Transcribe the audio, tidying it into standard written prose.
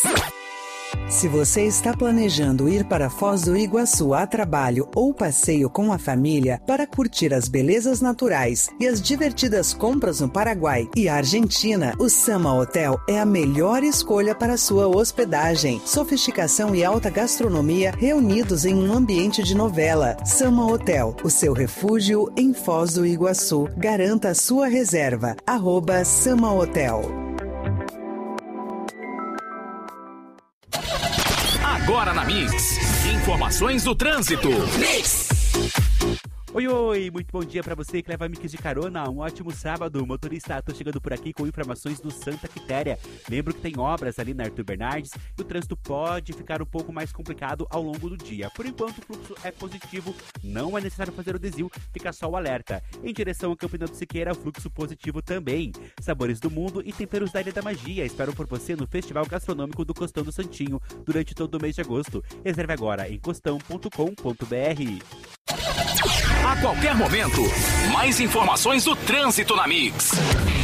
Se você está planejando ir para Foz do Iguaçu a trabalho ou passeio com a família para curtir as belezas naturais e as divertidas compras no Paraguai e Argentina, o Sama Hotel é a melhor escolha para sua hospedagem. Sofisticação e alta gastronomia reunidos em um ambiente de novela. Sama Hotel, o seu refúgio em Foz do Iguaçu. Garanta a sua reserva. @Sama Hotel. Agora na Mix, informações do trânsito. Mix! Oi, muito bom dia pra você que leva a Mix de carona, um ótimo sábado. Motorista, tô chegando por aqui com informações do Santa Quitéria. Lembro que tem obras ali na Arthur Bernardes e o trânsito pode ficar um pouco mais complicado ao longo do dia. Por enquanto o fluxo é positivo, não é necessário fazer o desvio, fica só o alerta. Em direção ao Campinão do Siqueira, fluxo positivo também. Sabores do mundo e temperos da Ilha da Magia esperam por você no Festival Gastronômico do Costão do Santinho durante todo o mês de agosto. Reserve agora em costão.com.br. A qualquer momento, mais informações do trânsito na Mix.